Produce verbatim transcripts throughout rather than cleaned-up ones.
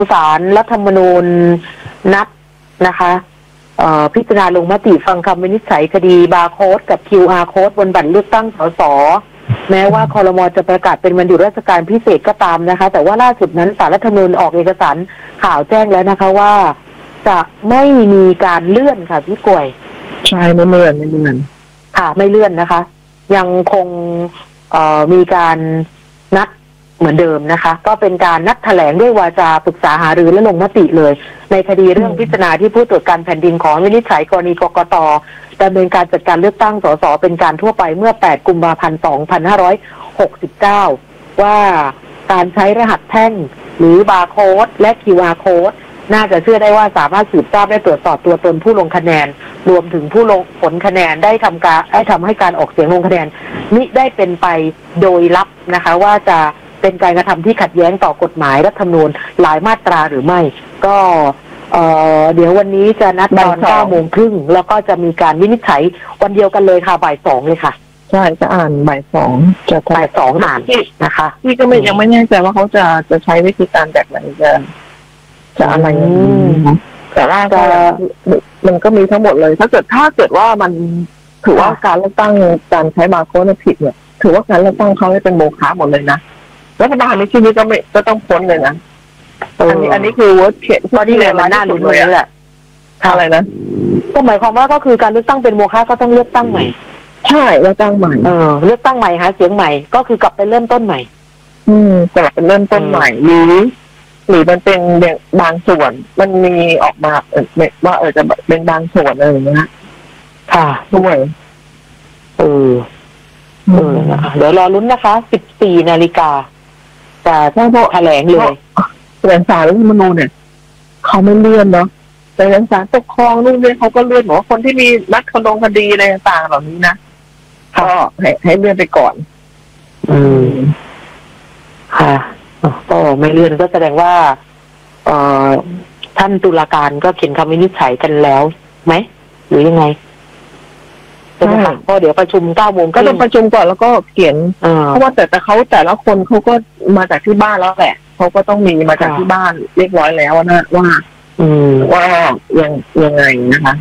ศาลรัฐธรรมนูญนัดนะคะพิจารณาลงมติฟังคำวินิจฉัยคดีบาร์โค้ดกับ คิว อาร์ โค้ดบนบัตรเลือกตั้งสสแม้ว่าครม.จะประกาศเป็นวันหยุดราชการพิเศษก็ตามนะคะแต่ว่าล่าสุดนั้นศาลรัฐธรรมนูญออกเอกสารข่าวแจ้งแล้วนะคะว่าจะไม่มีการเลื่อนค่ะพี่กวยใช่ไม่เลื่อนไม่เลื่อนค่ะไม่เลื่อนนะคะยังคงมีการนัดเหมือนเดิมนะคะก็เป็นการนัดแถลงด้วยวาจาปรึกษาหารือและลงมติเลยในคดีเรื่องพิจารณาที่ผู้ตรวจการแผ่นดินขอวินิจฉัยกรณีกกต.ดำเนินการจัดการเลือกตั้งสสเป็นการทั่วไปเมื่อแปดกุมภาพันธ์สองพันห้าร้อยหกสิบเก้าว่าการใช้รหัสแท่งหรือบาร์โค้ดและ คิว อาร์ โค้ดน่าจะเชื่อได้ว่าสามารถสืบทราบได้ตรวจสอบตัวตนผู้ลงคะแนนรวมถึงผู้ลงผลคะแนนได้ทำการได้ทำให้การออกเสียงลงคะแนนมิได้เป็นไปโดยลับนะคะว่าจะเป็นการกระทำที่ขัดแย้งต่อกฎหมายรัฐธรรมนูญหลายมาตราหรือไม่ก็เอ่อเดี๋ยววันนี้จะนัดตอนเก้าโมงครึ่งแล้วก็จะมีการวินิจฉัยวันเดียวกันเลยค่ะบ่ายสองเลยค่ะใช่จะอ่านบ่ายสองจะบ่ายสองอ่านนะคะพี่ก็ไม่ยังไม่แน่ใจว่าเขาจะจะใช้วิธีการแบบไหนจะจะอะไรแต่ว่าก็มันก็มีทั้งหมดเลยถ้าเกิดถ้าเกิดว่ามันถือว่าการเลือกตั้งการใช้บาร์โค้ดผิดเนี่ยถือว่าการเลือกตั้งเขาเป็นโมฆะหมดเลยนะรัฐบาลในที่นี้ก็ไม่ก็ต้องพ้นเลยนะอันนี้อันนี้คือว่าเขียนตอนนี้เลยมันน่าหลุดเลยแหละอะไรนะก็หมายความว่าก็คือการเลือกตั้งเป็นโมฆะก็ต้องเลือกตั้งใหม่ใช่เลือกตั้งใหม่เออเลือกตั้งใหม่หาเสียงใหม่ก็คือกลับไปเริ่มต้นใหม่อืมกลับไปเริ่มต้นใหม่หรือหรือมันเป็นบางส่วนมันมีออกมาเออว่าเออจะเป็นบางส่วนอะไรอย่างเงี้ยค่ะด้วยเออเออเดี๋ยวรอลุ้นนะคะสิบสี่นาฬิกาจะแถลงเลยแต่ศาลรัฐธรรมนูญเนี่ยเขาไม่เลื่อนเนาะแต่ศาลปกครองนู่นเนี่ยเขาก็เลื่อนบอกว่าคนที่มีนัดคดีคดีอะไรต่างๆเหล่านี้นะก็ให้ให้เลื่อนไปก่อนอืมค่ะก็ไม่เลื่อนก็แสดงว่าเอ่อท่านตุลาการก็เขียนคำวินิจฉัยกันแล้วไหมหรือยังไงใช่ไหมคะก็เดี๋ยวประชุมเก้าโมงก็ต้องประชุมก่อนแล้วก็เขียนเพราะว่าแต่แต่เขาแต่ละคนเขาก็มาจากที่บ้านแล้วแหละเขาก็ต้องมีมาจากที่บ้านเรียบร้อยแล้วนะว่าอืมว่ายังยังไงนะคะ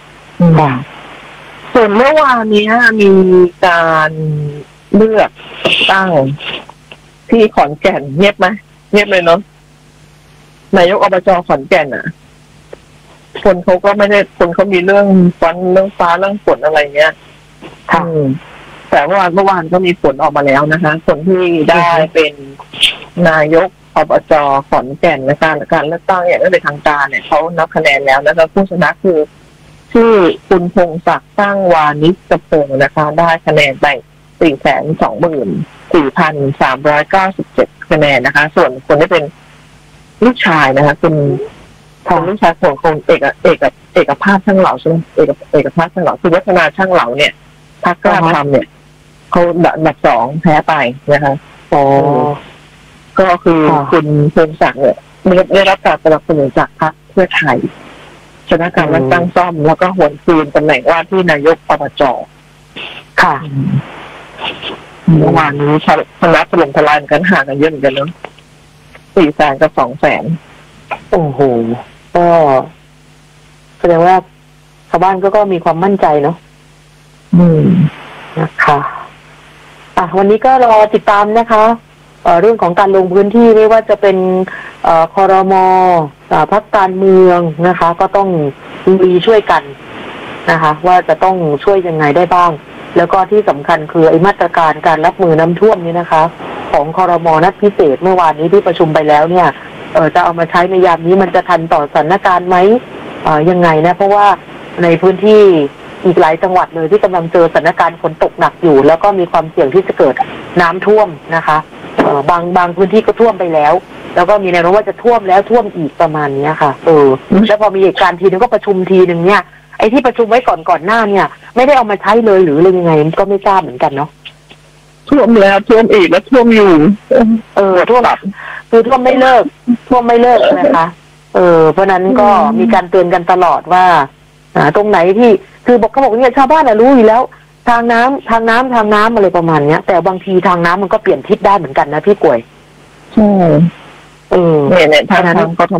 ส่วนเมื่อวานนี้มีการเลือกตั้งที่ขอนแก่นเงียบไหมเงียบเลยเนาะนายกอบจ.ขอนแก่นอ่ะคนเขาก็ไม่ได้คนเขามีเรื่องฟันเรื่องฟ้าเรื่องฝนอะไรเงี้ยค่ะแต่เมื่อวานเมื่อวานก็มีผลออกมาแล้วนะคะคนที่ได้เป็นนายกอบจ.ขอนแก่นในการการเลือกตั้งอย่างเป็นทางการเนี่ยเขานับคะแนนแล้วนะคะผู้ชนะคือชื่อคุณพงศักดิ์ตั้งวานิชพงศ์นะคะได้คะแนนไปสี่แสนสองหมื่นสี่พันสามร้อยเก้าสิบเจ็ดคะแนนนะคะส่วนคนที่เป็นลูกชายนะคะคุณทางลูกชายของคงเอกเอกเอกภาพช่างเหลาใช่ไหมเอกเอกภาพช่างเหลาคือวัฒนาช่างเหลาเนี่ยพรรคกล้าทำเนี่ยเขาอันดับสองแพ้ไปนะคะอ๋อก็คือคุณพงศักดิ์เนี่ยได้รับการสนับสนุนจากพรรคเพื่อไทยชนะการเลือกตั้งซ่อมแล้วก็หวนคืนตำแหน่งว่าที่นายกอบจ. ค่ะเมื่อวานนี้ชนะถล่มทลายกันห่างกันเยอะเหมือนกันเนาะสี่แสนกับสองแสนโอ้โหก็แสดงว่าชาวบ้านก็ก็มีความมั่นใจเนาะอืมนะคะอ่ะวันนี้ก็รอติดตามนะคะเอ่อเรื่องของการลงพื้นที่ไม่ว่าจะเป็นเอ่อครม.พรรคการเมืองนะคะก็ต้องมีช่วยกันนะคะว่าจะต้องช่วยยังไงได้บ้างแล้วก็ที่สำคัญคือไอ้มาตรการการรับมือน้ำท่วมนี้นะคะของครม.นัดพิเศษเมื่อวานนี้ที่ประชุมไปแล้วเนี่ยเออจะเอามาใช้ในยามนี้มันจะทันต่อสถานการณ์ไหมเอ่อยังไงนะเพราะว่าในพื้นที่อีกหลายจังหวัดเลยที่กำลังเจอสถานการณ์ฝนตกหนักอยู่แล้วก็มีความเสี่ยงที่จะเกิดน้ำท่วมนะคะเออบางบางพื้นที่ก็ท่วมไปแล้วแล้วก็มีแนวโน้มว่าจะท่วมแล้วท่วมอีกประมาณนี้ค่ะเออแล้วพอมีเหตุการณ์ทีนึงก็ประชุมทีนึงเนี่ยไอ้ที่ประชุมไว้ก่อนก่อนหน้าเนี่ยไม่ได้เอามาใช้เลยหรืออะไรยังไงก็ไม่ทราบเหมือนกันเนาะท่วมแล้วท่วมอีกแล้วท่วมอยู่เออท่วมคือท่วมไม่เลิกท่วมไม่เลิกนะคะเออเพราะนั้นก็มีการเตือนกันตลอดว่าอ่าตรงไหนที่คือบอกเขาบอกเนี่ยชาวบ้านน่ะรู้อยู่แล้วทางน้ำทางน้ำทางน้ำอะไรประมาณเนี้ยแต่บางทีทางน้ำมันก็เปลี่ยนทิศได้เหมือนกันนะพี่กวยใช่เออเนี่ยเนี่ยทางทางกท